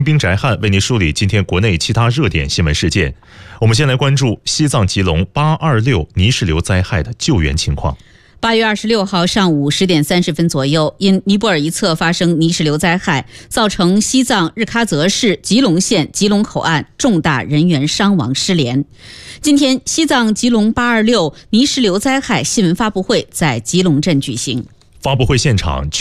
兵翟汉为您梳理今天国内其他热点新闻事件。我们先来关注西藏吉隆826泥石流灾害的救援情况。 8月26号上午10点30分左右，因尼泊尔一侧发生泥石流灾害，造成西藏日喀则市吉隆县吉隆口岸重大人员伤亡失联。今天，西藏吉隆826泥石流灾害新闻发布会在吉隆镇举行。 发布会现场